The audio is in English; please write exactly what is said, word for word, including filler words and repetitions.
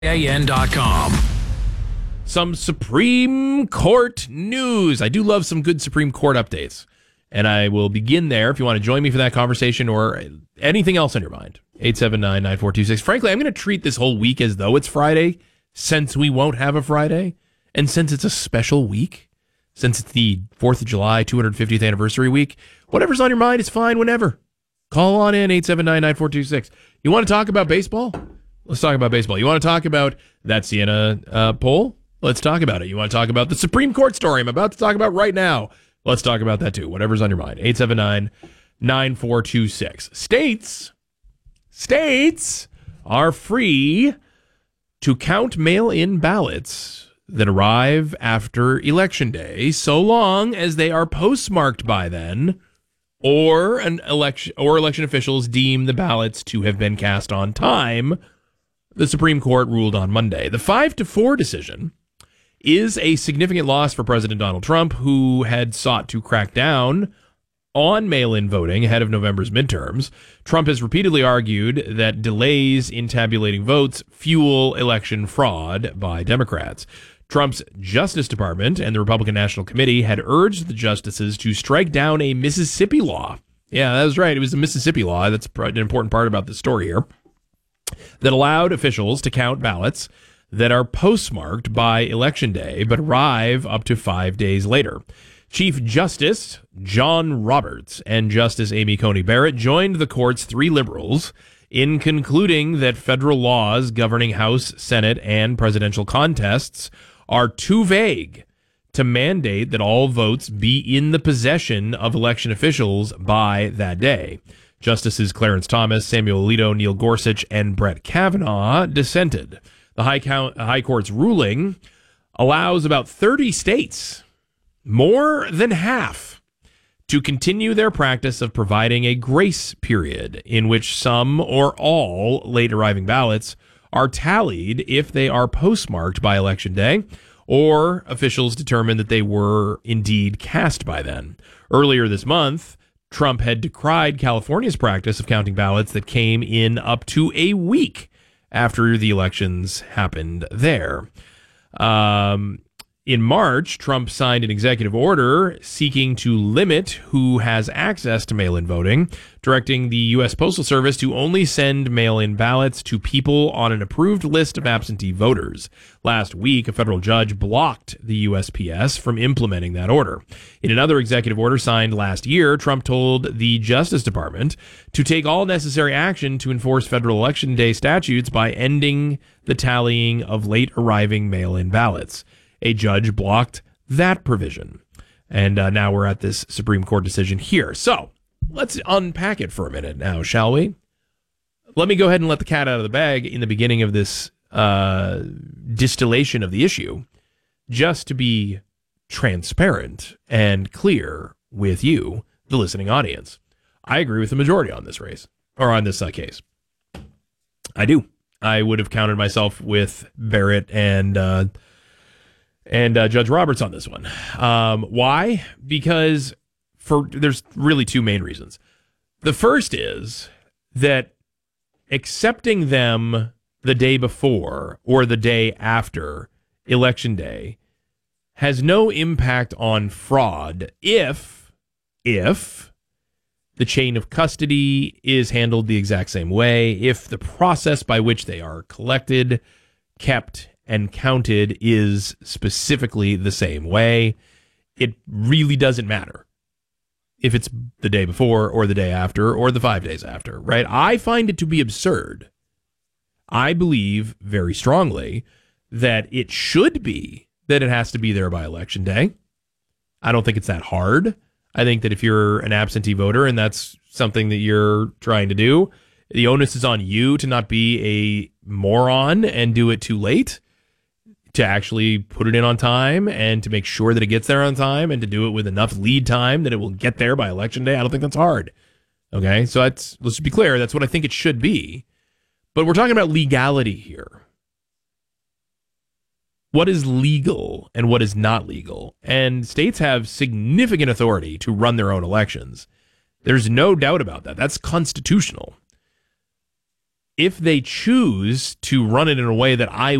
A N dot com. Some Supreme Court news. I do love some good Supreme Court updates. And I will begin there if you want to join me for that conversation or anything else on your mind. eight seven nine, nine four two six. Frankly, I'm going to treat this whole week as though it's Friday, since we won't have a Friday. And since it's a special week, since it's the fourth of July, two hundred fiftieth anniversary week, whatever's on your mind is fine whenever. Call on in, eight seven nine, nine four two six. You want to talk about baseball? Let's talk about baseball. You want to talk about that Siena uh, poll? Let's talk about it. You want to talk about the Supreme Court story I'm about to talk about right now? Let's talk about that too. Whatever's on your mind. eight seven nine, nine four two six. States, states are free to count mail-in ballots that arrive after Election Day, so long as they are postmarked by then, or an election or election officials deem the ballots to have been cast on time. The Supreme Court ruled on Monday. The five to four decision is a significant loss for President Donald Trump, who had sought to crack down on mail-in voting ahead of November's midterms. Trump has repeatedly argued that delays in tabulating votes fuel election fraud by Democrats. Trump's Justice Department and the Republican National Committee had urged the justices to strike down a Mississippi law. Yeah, that was right. It was a Mississippi law. That's an important part about the story here. That allowed officials to count ballots that are postmarked by Election Day but arrive up to five days later. Chief Justice John Roberts and Justice Amy Coney Barrett joined the court's three liberals in concluding that federal laws governing House, Senate, and presidential contests are too vague to mandate that all votes be in the possession of election officials by that day. Justices Clarence Thomas, Samuel Alito, Neil Gorsuch, and Brett Kavanaugh dissented. The High, Count, High Court's ruling allows about thirty states, more than half, to continue their practice of providing a grace period in which some or all late arriving ballots are tallied if they are postmarked by Election Day, or officials determine that they were indeed cast by then. Earlier this month, Trump had decried California's practice of counting ballots that came in up to a week after the elections happened there. Um, in March, Trump signed an executive order seeking to limit who has access to mail-in voting, directing the U S Postal Service to only send mail-in ballots to people on an approved list of absentee voters. Last week, a federal judge blocked the U S P S from implementing that order. In another executive order signed last year, Trump told the Justice Department to take all necessary action to enforce federal election day statutes by ending the tallying of late-arriving mail-in ballots. A judge blocked that provision. And uh, now we're at this Supreme Court decision here. So let's unpack it for a minute now, shall we? Let me go ahead and let the cat out of the bag in the beginning of this uh, distillation of the issue, just to be transparent and clear with you, the listening audience. I agree with the majority on this race, or on this uh, case. I do. I would have counted myself with Barrett and uh, and uh, Judge Roberts on this one. Um, why? Because for there's really two main reasons. The first is that accepting them the day before or the day after Election Day has no impact on fraud if, if the chain of custody is handled the exact same way, if the process by which they are collected, kept, and counted is specifically the same way. It really doesn't matter if it's the day before or the day after or the five days after, right? I find it to be absurd. I believe very strongly that it should be that it has to be there by Election Day. I don't think it's that hard. I think that if you're an absentee voter and that's something that you're trying to do, the onus is on you to not be a moron and do it too late, to actually put it in on time and to make sure that it gets there on time and to do it with enough lead time that it will get there by Election Day. I don't think that's hard. Okay, so that's, let's be clear. That's what I think it should be. But we're talking about legality here. What is legal and what is not legal? And states have significant authority to run their own elections. There's no doubt about that. That's constitutional. if they choose to run it in a way that I